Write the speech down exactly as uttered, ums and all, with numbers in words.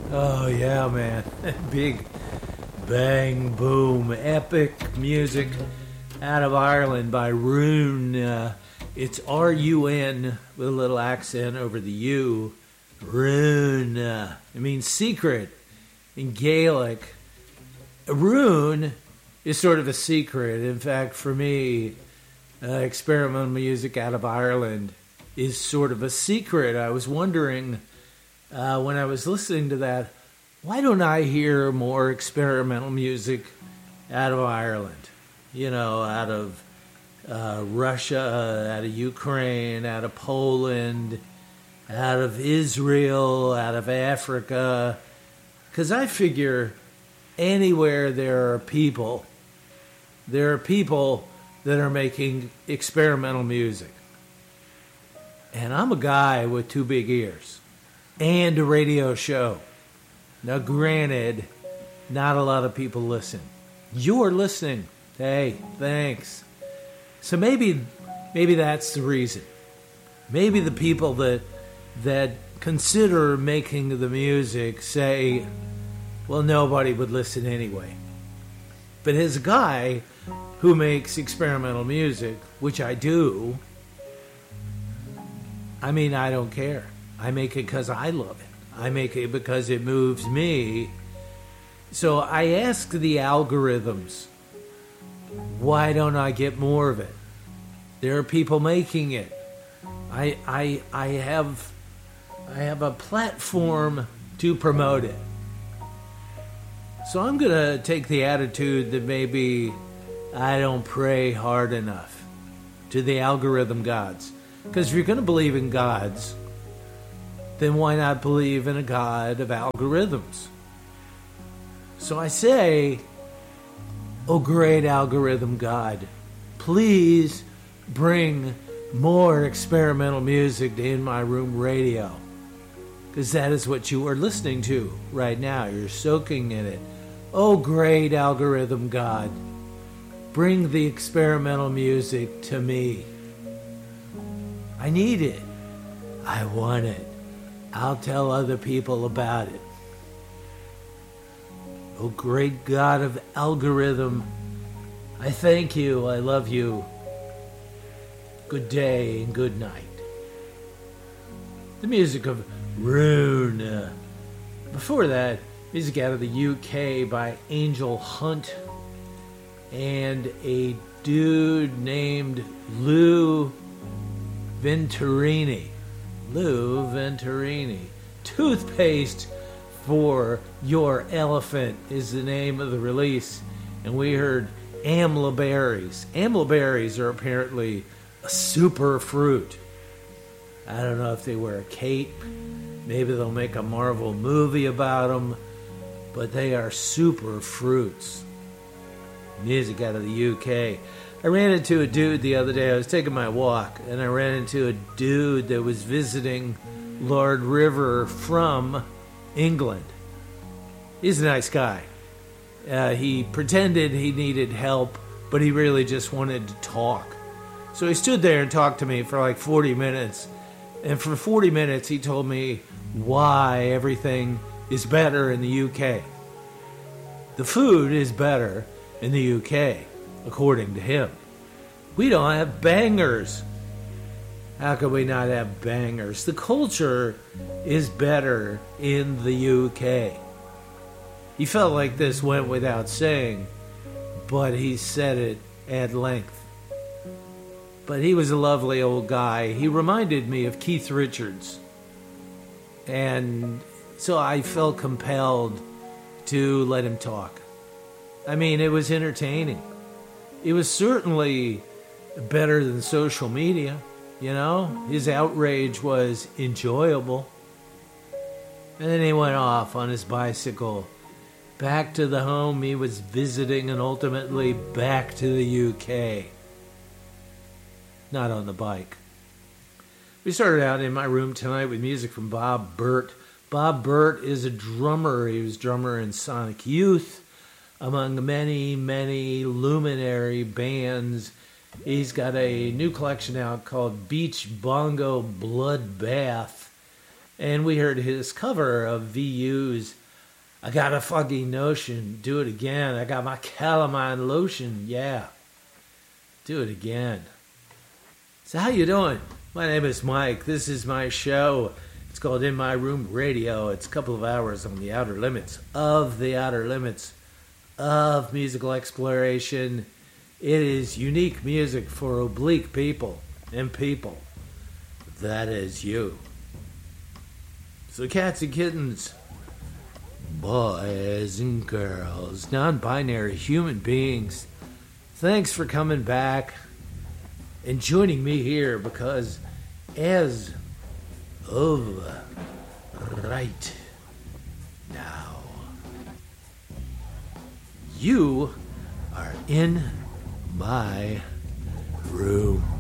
Oh, yeah, man. Big bang, boom, epic music out of Ireland by Rune. Uh, it's R U N with a little accent over the U. Rune. Uh, it means secret in Gaelic. A rune is sort of a secret. In fact, for me, uh, experimental music out of Ireland is sort of a secret. I was wondering uh, when I was listening to that, why don't I hear more experimental music out of Ireland? You know, out of uh, Russia, out of Ukraine, out of Poland, out of Israel, out of Africa. Because I figure anywhere there are people, there are people that are making experimental music. And I'm a guy with two big ears and a radio show. Now, granted, not a lot of people listen. You're listening. Hey, thanks. So maybe, maybe that's the reason. Maybe the people that that consider making the music say, well, nobody would listen anyway. But as a guy who makes experimental music, which I do, I mean, I don't care. I make it because I love it. I make it because it moves me. So I ask the algorithms, why don't I get more of it? There are people making it. I I I have I have a platform to promote it. So I'm going to take the attitude that maybe I don't pray hard enough to the algorithm gods. Because if you're going to believe in gods, then why not believe in a god of algorithms? So I say, oh great algorithm god, please bring more experimental music to In My Room Radio. Because that is what you are listening to right now. You're soaking in it. Oh great algorithm god, bring the experimental music to me. I need it. I want it. I'll tell other people about it. Oh, great God of algorithm, I thank you. I love you. Good day and good night. The music of Rune. Uh, before that, music out of the U K by Angel Hunt and a dude named Lou Venturini. Lou Venturini. Toothpaste for Your Elephant is the name of the release. And we heard amla berries. Amla berries are apparently a super fruit. I don't know if they wear a cape. Maybe they'll make a Marvel movie about them. But they are super fruits. Music out of the U K. I ran into a dude the other day. I was taking my walk, and I ran into a dude that was visiting Lord River from England. He's a nice guy. Uh, he pretended he needed help, but he really just wanted to talk. So he stood there and talked to me for like forty minutes. And for forty minutes, he told me why everything is better in the U K. The food is better in the U K. According to him. We don't have bangers. How could we not have bangers? The culture is better in the U K. He felt like this went without saying, but he said it at length. But he was a lovely old guy. He reminded me of Keith Richards. And so I felt compelled to let him talk. I mean, it was entertaining. It was certainly better than social media, you know? His outrage was enjoyable. And then he went off on his bicycle, back to the home he was visiting, and ultimately back to the U K. Not on the bike. We started out In My Room tonight with music from Bob Burt. Bob Burt is a drummer. He was drummer in Sonic Youth, among many, many luminary bands. He's got a new collection out called Beach Bongo Bloodbath. And we heard his cover of V U's I Got a Fucking Notion. Do it again. I got my calamine lotion. Yeah. Do it again. So how you doing? My name is Mike. This is my show. It's called In My Room Radio. It's a couple of hours on the outer limits of the outer limits of musical exploration. It is unique music for oblique people and people. That is you. So cats and kittens, boys and girls, non-binary human beings, thanks for coming back and joining me here, because as of right now, you are in my room.